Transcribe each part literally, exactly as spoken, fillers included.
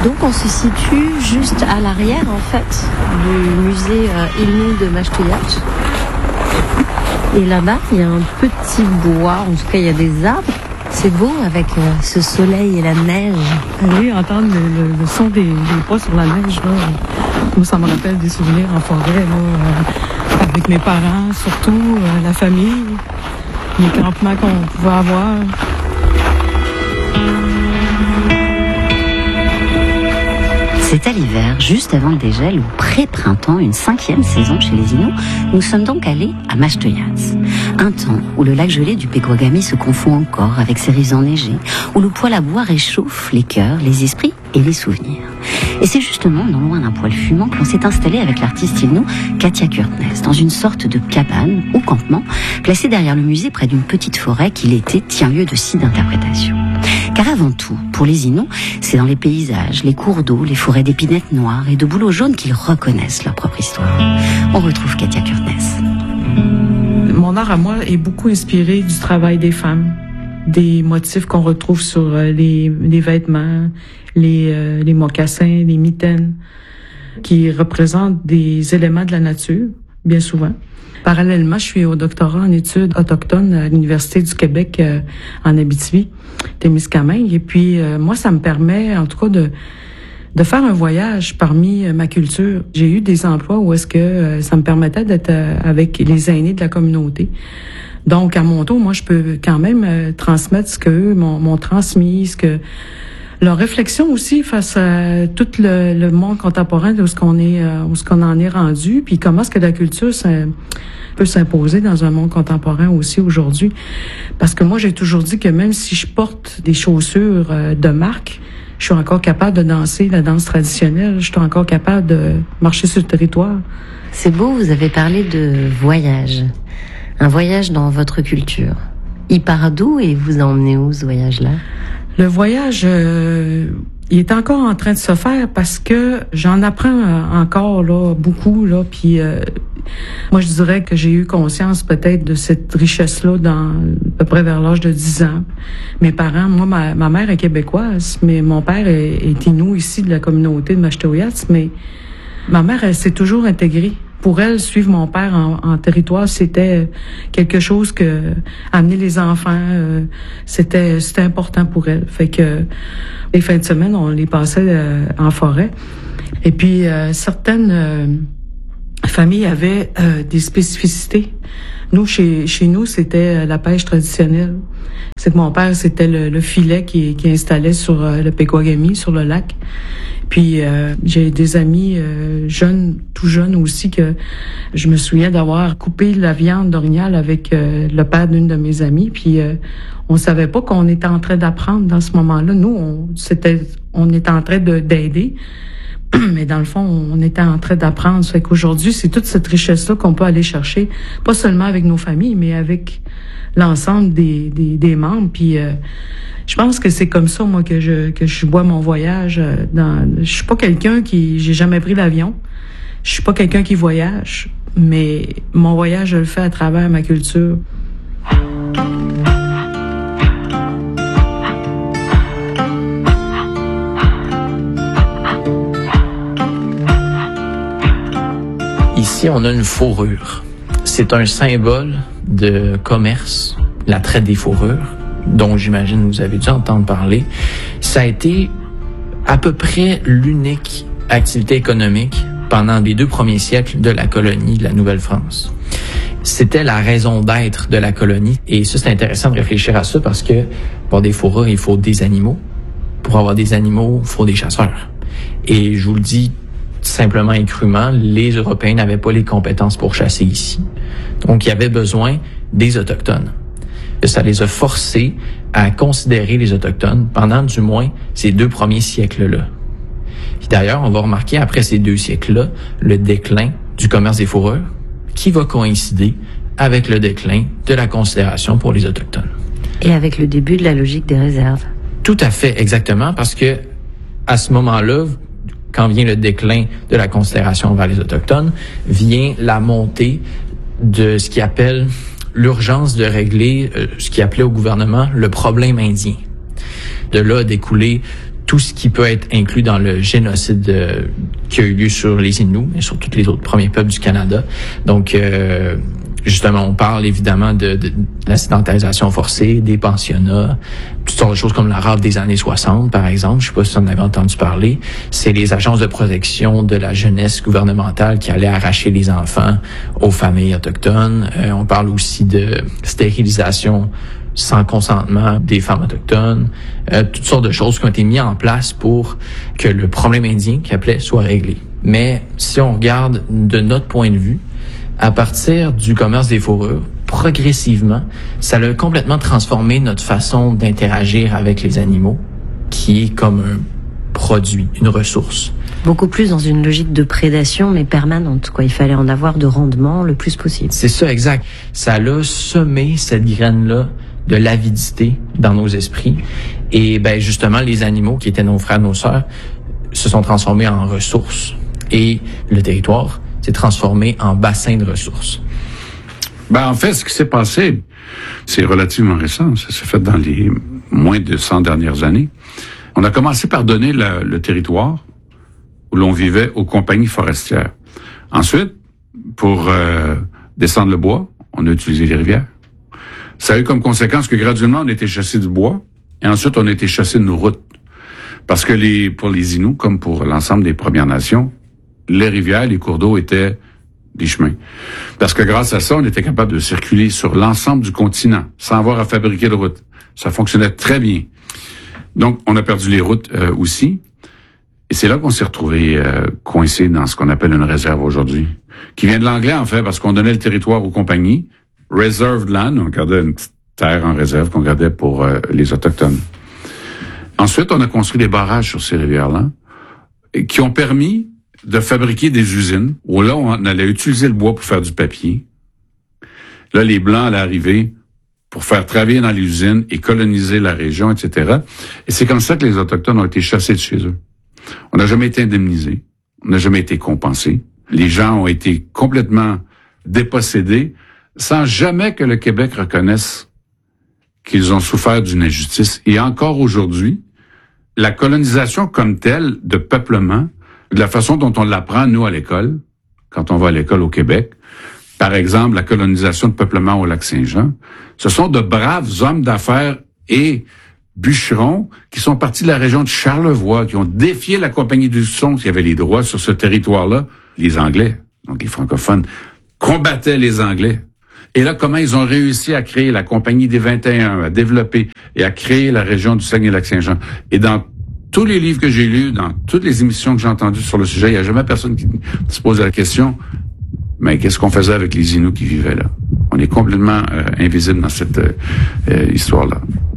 Donc on se situe juste à l'arrière en fait du musée euh, Innu de Maastricht. Et là-bas, il y a un petit bois, en tout cas il y a des arbres. C'est beau avec euh, ce soleil et la neige. Oui, entendre le, le, le son des, des pas sur la neige, là, moi, ça me rappelle des souvenirs en forêt, là, euh, avec mes parents, surtout, euh, la famille, les campements qu'on pouvait avoir. C'est à l'hiver, juste avant le dégel ou pré-printemps, une cinquième saison chez les Inuits. Nous sommes donc allés à Maastricht. Un temps où le lac gelé du Pequawagami se confond encore avec ses rives enneigées, où le poêle à bois réchauffe les cœurs, les esprits et les souvenirs. Et c'est justement non loin d'un poêle fumant que l'on s'est installé avec l'artiste Inuit Katja Kurtnes, dans une sorte de cabane ou campement, placée derrière le musée près d'une petite forêt qui l'été tient lieu de site d'interprétation. Car avant tout, pour les Inuits, c'est dans les paysages, les cours d'eau, les forêts d'épinettes noires et de bouleaux jaunes qu'ils reconnaissent leur propre histoire. On retrouve Katja Kurtnes. Mon art à moi est beaucoup inspiré du travail des femmes, des motifs qu'on retrouve sur les, les vêtements, les, euh, les mocassins, les mitaines, qui représentent des éléments de la nature, bien souvent. Parallèlement, je suis au doctorat en études autochtones à l'Université du Québec euh, en Abitibi, Témiscamingue. Et puis, euh, moi, ça me permet, en tout cas, de de faire un voyage parmi euh, ma culture. J'ai eu des emplois où est-ce que euh, ça me permettait d'être euh, avec les aînés de la communauté. Donc, à mon tour, moi, je peux quand même euh, transmettre ce qu'eux m'ont, m'ont transmis, ce que leur réflexion aussi face à tout le, le monde contemporain de où ce qu'on est, euh, où ce qu'on en est rendu, puis comment est-ce que la culture ça, peut s'imposer dans un monde contemporain aussi aujourd'hui. Parce que moi, j'ai toujours dit que même si je porte des chaussures euh, de marque, je suis encore capable de danser la danse traditionnelle. Je suis encore capable de marcher sur le territoire. C'est beau, vous avez parlé de voyage. Un voyage dans votre culture. Il part d'où et vous emmenez où ce voyage-là? Le voyage, euh, il est encore en train de se faire parce que j'en apprends encore là beaucoup là. Puis euh, moi, je dirais que j'ai eu conscience peut-être de cette richesse-là dans à peu près vers l'âge de dix ans. Mes parents, moi, ma, ma mère est québécoise, mais mon père est, est Inuit ici de la communauté de Maastricht. Mais ma mère, elle s'est toujours intégrée. Pour elle, suivre mon père en, en territoire, c'était quelque chose que amener les enfants, euh, c'était c'était important pour elle. Fait que les fins de semaine, on les passait euh, en forêt. Et puis euh, certaines euh, familles avaient euh, des spécificités. Nous, chez chez nous, c'était la pêche traditionnelle. C'est que mon père, c'était le, le filet qui, qui installait sur euh, le Pequawagami, sur le lac. Puis euh, j'ai des amis euh, jeunes, tout jeunes aussi, que je me souviens d'avoir coupé la viande d'orignal avec euh, le père d'une de mes amies. Puis euh, on savait pas qu'on était en train d'apprendre dans ce moment-là. Nous, on, c'était, on était en train de, d'aider, mais dans le fond, on était en train d'apprendre. Ça fait qu'aujourd'hui, c'est toute cette richesse-là qu'on peut aller chercher, pas seulement avec nos familles, mais avec l'ensemble des, des, des membres. Puis euh, je pense que c'est comme ça, moi, que je que je bois mon voyage. Dans, je suis pas quelqu'un qui... J'ai jamais pris l'avion. Je suis pas quelqu'un qui voyage. Mais mon voyage, je le fais à travers ma culture. Ici, on a une fourrure. C'est un symbole de commerce, la traite des fourrures, dont j'imagine vous avez dû entendre parler. Ça a été à peu près l'unique activité économique pendant les deux premiers siècles de la colonie de la Nouvelle-France. C'était la raison d'être de la colonie. Et ça, c'est intéressant de réfléchir à ça parce que pour des fourrures, il faut des animaux. Pour avoir des animaux, il faut des chasseurs. Et je vous le dis simplement et crûment, les Européens n'avaient pas les compétences pour chasser ici. Donc, il y avait besoin des Autochtones. Ça les a forcés à considérer les Autochtones pendant du moins ces deux premiers siècles-là. Puis d'ailleurs, on va remarquer après ces deux siècles-là le déclin du commerce des fourrures qui va coïncider avec le déclin de la considération pour les Autochtones. Et avec le début de la logique des réserves. Tout à fait, exactement, parce que à ce moment-là, quand vient le déclin de la considération envers les Autochtones, vient la montée de ce qu'ils appellent l'urgence de régler euh, ce qu'ils appelait au gouvernement le problème indien. De là a découlé tout ce qui peut être inclus dans le génocide euh, qui a eu lieu sur les Inuits et sur tous les autres premiers peuples du Canada. Donc, euh, justement, on parle évidemment de, de, de la sédentarisation forcée, des pensionnats, toutes sortes de choses comme la rafle des années soixante, par exemple. Je sais pas si vous en avez entendu parler. C'est les agences de protection de la jeunesse gouvernementale qui allaient arracher les enfants aux familles autochtones. Euh, on parle aussi de stérilisation sans consentement des femmes autochtones. Euh, toutes sortes de choses qui ont été mises en place pour que le problème indien qu'il appelait soit réglé. Mais si on regarde de notre point de vue, à partir du commerce des fourrures, progressivement, ça a complètement transformé notre façon d'interagir avec les animaux, qui est comme un produit, une ressource. Beaucoup plus dans une logique de prédation, mais permanente, quoi. Il fallait en avoir de rendement le plus possible. C'est ça, exact. Ça a semé cette graine-là de l'avidité dans nos esprits. Et ben justement, les animaux qui étaient nos frères, nos sœurs, se sont transformés en ressources. Et le territoire s'est transformé en bassin de ressources. Ben, en fait, ce qui s'est passé, c'est relativement récent. Ça s'est fait dans les moins de cent dernières années. On a commencé par donner la, le territoire où l'on vivait aux compagnies forestières. Ensuite, pour euh, descendre le bois, on a utilisé les rivières. Ça a eu comme conséquence que graduellement, on a été chassé du bois et ensuite, on a été chassé de nos routes. Parce que les, pour les Inuits, comme pour l'ensemble des Premières Nations, les rivières, les cours d'eau étaient des chemins. Parce que grâce à ça, on était capable de circuler sur l'ensemble du continent sans avoir à fabriquer de route. Ça fonctionnait très bien. Donc, on a perdu les routes euh, aussi. Et c'est là qu'on s'est retrouvé euh, coincé dans ce qu'on appelle une réserve aujourd'hui, qui vient de l'anglais, en fait, parce qu'on donnait le territoire aux compagnies. Reserved land, on gardait une petite terre en réserve qu'on gardait pour euh, les Autochtones. Ensuite, on a construit des barrages sur ces rivières-là qui ont permis de fabriquer des usines où là, on allait utiliser le bois pour faire du papier. Là, les Blancs allaient arriver pour faire travailler dans les usines et coloniser la région, et cetera. Et c'est comme ça que les Autochtones ont été chassés de chez eux. On n'a jamais été indemnisés. On n'a jamais été compensés. Les gens ont été complètement dépossédés sans jamais que le Québec reconnaisse qu'ils ont souffert d'une injustice. Et encore aujourd'hui, la colonisation comme telle de peuplement, de la façon dont on l'apprend, nous, à l'école, quand on va à l'école au Québec, par exemple, la colonisation de peuplement au Lac-Saint-Jean, ce sont de braves hommes d'affaires et bûcherons qui sont partis de la région de Charlevoix, qui ont défié la Compagnie du Son, qui avait les droits sur ce territoire-là. Les Anglais, donc les francophones, combattaient les Anglais. Et là, comment ils ont réussi à créer la Compagnie des vingt et un, à développer et à créer la région du Saguenay-Lac-Saint-Jean. Et dans tous les livres que j'ai lus, dans toutes les émissions que j'ai entendues sur le sujet, il n'y a jamais personne qui se pose la question, mais qu'est-ce qu'on faisait avec les Inuits qui vivaient là? On est complètement euh, invisible dans cette euh, histoire-là.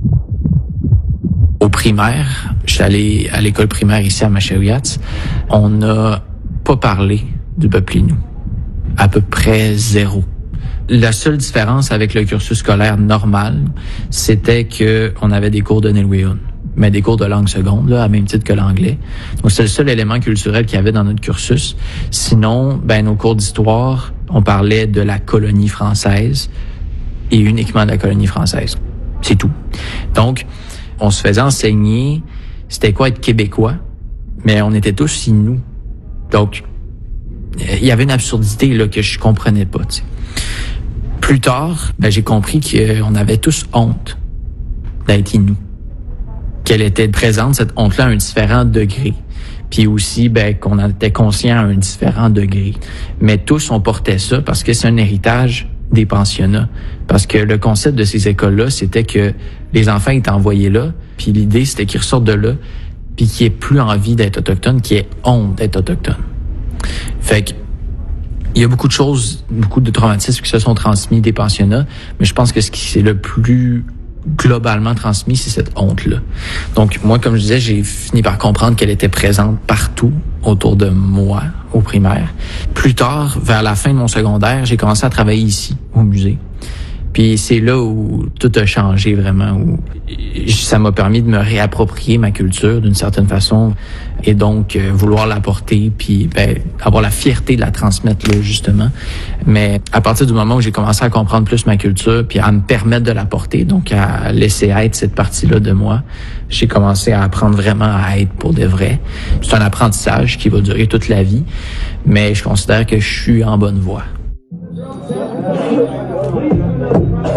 Au primaire, je suis allé à l'école primaire ici à Machaouyats, on n'a pas parlé du peuple Innu. À peu près zéro. La seule différence avec le cursus scolaire normal, c'était que on avait des cours de Nilwéun, mais des cours de langue seconde, là, à même titre que l'anglais. Donc, c'est le seul élément culturel qu'il y avait dans notre cursus. Sinon, ben, nos cours d'histoire, on parlait de la colonie française et uniquement de la colonie française. C'est tout. Donc, on se faisait enseigner c'était quoi être québécois, mais on était tous Inuits. Donc, il y avait une absurdité là que je comprenais pas, tu sais. Plus tard, ben, j'ai compris qu'on avait tous honte d'être Inuits. Qu'elle était présente, cette honte-là, à un différent degré. Puis aussi, ben, qu'on en était conscient à un différent degré. Mais tous, on portait ça parce que c'est un héritage des pensionnats. Parce que le concept de ces écoles-là, c'était que les enfants étaient envoyés là, puis l'idée, c'était qu'ils ressortent de là, puis qu'ils aient plus envie d'être autochtones, qu'ils aient honte d'être autochtones. Fait que, il y a beaucoup de choses, beaucoup de traumatismes qui se sont transmis des pensionnats, mais je pense que ce qui c'est le plus globalement transmis, c'est cette honte-là. Donc, moi, comme je disais, j'ai fini par comprendre qu'elle était présente partout autour de moi, au primaire. Plus tard, vers la fin de mon secondaire, j'ai commencé à travailler ici, au musée. Puis c'est là où tout a changé vraiment, où ça m'a permis de me réapproprier ma culture d'une certaine façon et donc euh, vouloir l'apporter puis ben, avoir la fierté de la transmettre là justement. Mais à partir du moment où j'ai commencé à comprendre plus ma culture, puis à me permettre de la porter, donc à laisser être cette partie-là de moi, j'ai commencé à apprendre vraiment à être pour de vrai. C'est un apprentissage qui va durer toute la vie, mais je considère que je suis en bonne voie.